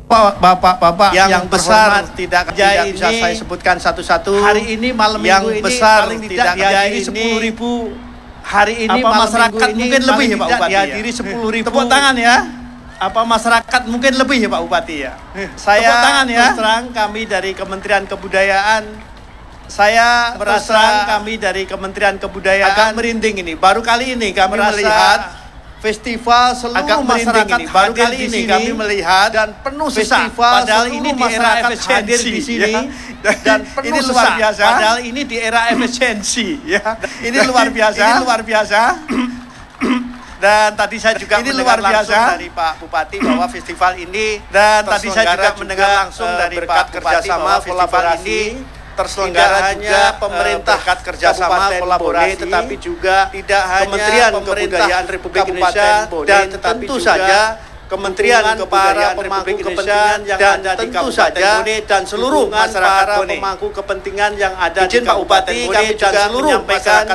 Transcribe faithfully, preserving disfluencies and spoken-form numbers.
Bapak-bapak yang, yang besar terhormat, tidak tidak ini, bisa saya sebutkan satu-satu. hari ini malam yang minggu ini besar paling tidak tidak dihadiri ini, sepuluh ribu. Hari ini apa malam masyarakat minggu ini mungkin lebih paling ya Pak tidak Bupati dihadiri ya? sepuluh ribu. Tepuk tangan ya. Apa masyarakat mungkin lebih ya Pak Bupati ya? Saya Tepuk tangan ya. terus terang kami dari Kementerian Kebudayaan, saya terus terang kami dari Kementerian Kebudayaan agak merinding ini. Baru kali ini kami merasa melihat festival seluruh agak masyarakat ini. Baru hadir kali di ini sini kami melihat dan penuh sesak. festival Padahal seluruh ini di era masyarakat efisiensi hadir di sini ya. dan penuh ini luar sesak. biasa. Padahal ini di era efisiensi ya. Ini luar biasa. Ini luar biasa. Dan tadi saya juga Ini mendengar luar biasa. langsung dari Pak Bupati bahwa festival ini Dan tadi saya juga terselenggara mendengar langsung eh, dari berkat Pak Bupati kerjasama bahwa festival kolaborasi ini terselenggara tidak hanya juga, pemerintah eh, berkat kerjasama Kabupaten kolaborasi, Bone, tetapi juga tidak hanya Kementerian pemerintah Kebudayaan Republik Kabupaten Indonesia Bone, dan tetapi tentu juga saja Kementerian dukungan Kebudayaan para Republik pemangku Indonesia kepentingan yang dan ada di tentu Kabupaten saja Bone dan seluruh dukungan masyarakat para Bone. pemangku kepentingan yang ada Izin di Pak Kabupaten Bupati, Bone kami dan juga seluruh menyampaikan masyarakat